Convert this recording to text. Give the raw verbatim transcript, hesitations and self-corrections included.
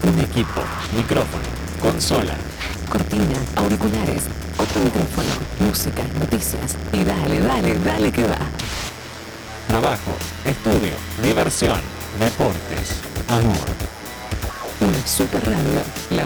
Un equipo, micrófono, consola, cortina, auriculares, otro micrófono, música, noticias y dale, dale, dale que va. trabajo, estudio, diversión, deportes, amor. Una super radio, la